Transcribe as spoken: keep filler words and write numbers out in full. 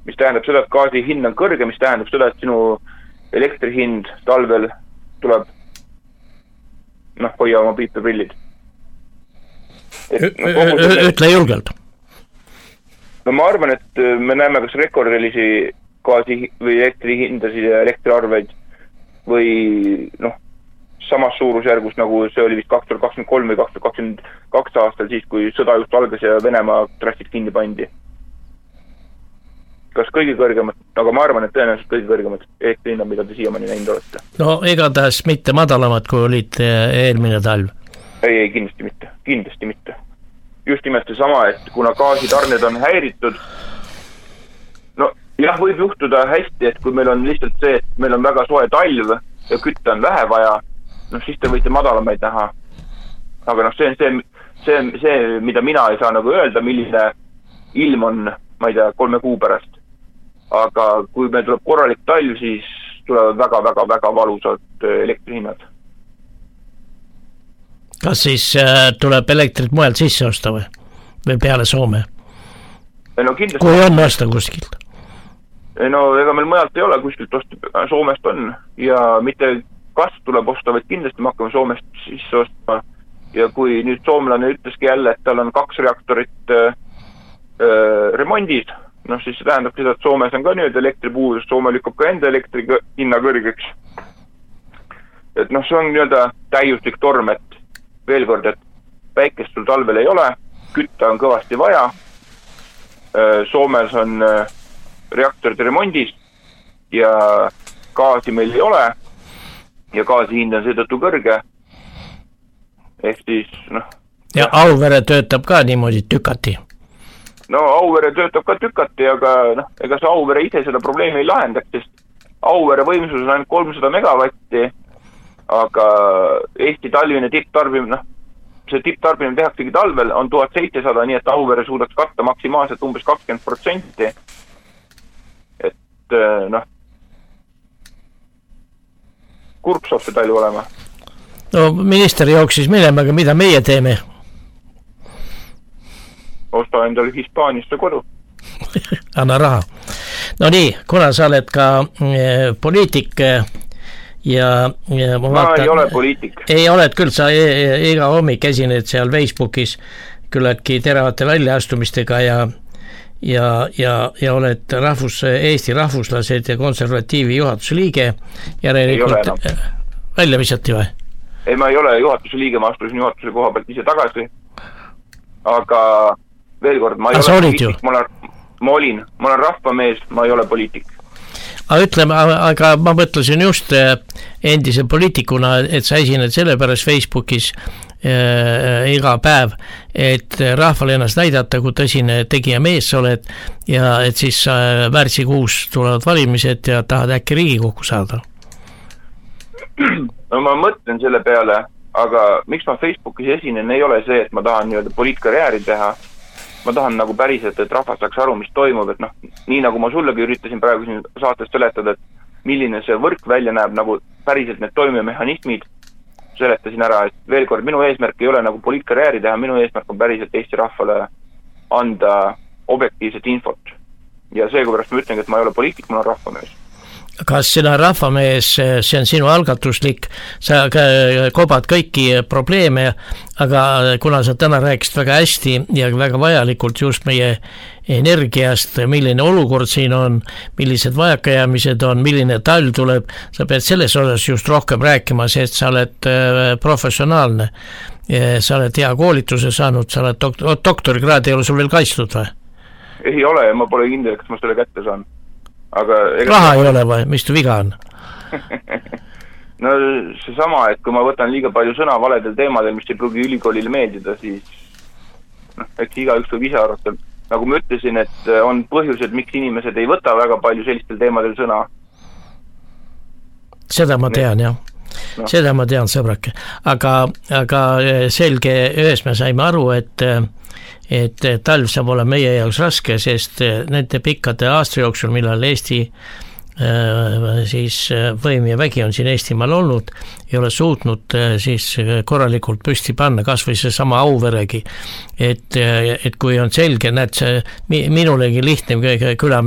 mis tähendab seda, et gaasi hind on kõrge, mis tähendab seda, et sinu elektri hind talvel tuleb, noh, hoia oma piipeprillid. Ütle julgelt. No ma arvan, et me näeme kas rekordilisi gaasi või elektri hindasid ja elektriarveid või noh, samas suurusjärgus nagu see oli vist kaks tuhat kakskümmend kolm või kaks tuhat kakskümmend kaks aastal siis, kui sõda just algas ja Venemaa trassid kinni pandi. Kas kõige kõrgemad, aga ma arvan, et tõenäoliselt kõige kõrgemad elektrihinnad, mida te siiamaani näinud olete. No igatahes mitte madalamad, kui olid eelmine talv. Ei, ei, kindlasti mitte, kindlasti mitte. Just nimelt see sama, et kuna gaasitarned on häiritud, no jah, võib juhtuda hästi, et kui meil on lihtsalt see, et meil on väga soe talv ja kütte on vähe vaja, noh siis te võite madalamaid näha. Aga noh, see on see, see, see, mida mina ei saa nagu öelda, milline ilm on, ma ei tea, kolme kuu pärast. Aga kui meil tuleb korralik talv, siis tulevad väga-väga-väga valusad elektrihinnad. Kas siis äh, tuleb elektrit mujalt sisse osta või? Või peale Soome? No, kindlasti... Kui on osta kuskilt? No ega meil mujalt ei ole, kuskilt osta, Soomest on. Ja mitte kas tuleb osta, vaid kindlasti me hakkame Soomest sisse ostma. Ja kui nüüd soomlane ütleski jälle, et tal on kaks reaktorit äh, äh, remondid, noh siis see tähendab seda, et Soomes on ka nüüd elektripuudus, Soome lükkab ka enda elektri hinna kõrgeks. Et noh, see on nii-öelda täiuslik torm, et veel kord, et päikest sul talvel ei ole, kütta on kõvasti vaja, Soomes on reaktorite remondis ja gaasi meil ei ole ja gaasi hind on seetõttu kõrge. Ehk siis, noh... Ja Auvere töötab ka niimoodi tükati? No Auvere töötab ka tükati, aga noh, ega see Auvere ise seda probleemi ei lahendaks, sest Auvere võimsus on ainult kolmsada megavatti, aga Eesti talvine tipptarbimine, noh, see tipptarbimine tehaksegi talvel on tuhat seitsesada, nii et Auvere suudaks katta maksimaalselt umbes kakskümmend protsenti. Et noh, kurb saab see talv olema. No minister jooksis minema, aga mida meie teeme? Osta endale Hispaaniste kodu. Anna raha. No nii, kuna sa oled ka e, poliitik ja, ja ma, ma vaatan, ei ole poliitik. Ei oled küll, sa e, iga hommik esined seal Facebookis küllaltki teravate väljaastumistega ja, ja, ja, ja oled rahvus, Eesti rahvuslased ja konservatiivi juhatuse liige. Järelikult välja visati või? Ei, ma ei ole juhatuse liige, ma astusin juhatuse koha pealt ise tagasi. Aga veel kord, ma ei A, ole poliitik, ma, olen, ma olin, ma olen rahvamees, ma ei ole poliitik. Aga ütleme, aga ma mõtlesin just endise poliitikuna, et sa esined selle pärast Facebookis äh, iga päev, et rahvale ennast näidata, kui tõsine tegija mees sa oled ja et siis äh, märtsikuus tulevad valimised ja tahad äkki Riigikokku saada. No ma mõtlen selle peale, aga miks ma Facebookis esinen, ei ole see, et ma tahan nii-öelda poliitkarjääri teha. Ma tahan nagu päriselt, et rahvas saaks aru, mis toimub, et noh, nii nagu ma sullegi üritasin praegu siin saates seletada, et milline see võrk välja näeb, nagu päriselt need toimimehhanismid seletasin ära, et veel kord, minu eesmärk ei ole nagu poliitkarjääri teha, minu eesmärk on päriselt Eesti rahvale anda objektiivset infot. Ja see, kui pärast ma ütlengi, et ma ei ole poliitik, ma olen rahvamees. Kas sina rahvamees, see on sinu algatuslik, sa kobad kõiki probleeme, aga kuna sa täna rääkisid väga hästi ja väga vajalikult just meie energiast, milline olukord siin on, millised vajakajäämised on, milline talv tuleb, sa pead selles osas just rohkem rääkima, sest sa oled professionaalne, sa oled hea koolituse saanud, sa oled doktor, doktorikraad ei ole sul veel kaitstud või? Ei ole ja ma pole kindel, kas ma selle kätte saan. Aga raha ei ole või, mis tu viga on? No see sama, et kui ma võtan liiga palju sõna valedel teemadel, mis ei pruugi ülikoolile meeldida, siis noh, eks iga üks võib ise arvata. Nagu ma ütlesin, et on põhjused, miks inimesed ei võta väga palju sellistel teemadel sõna. Seda ma tean, jah. No. Seda ma tean, sõbrake. Aga, aga selge, ühes me saime aru, et et talv saab olla meie jaoks raske, sest nende pikkade aasta jooksul, millal Eesti siis võim ja vägi on siin Eestimaal olnud, ei ole suutnud siis korralikult püsti panna, kas või see sama Auveregi, et, et kui on selge, näed see minulegi lihtne küla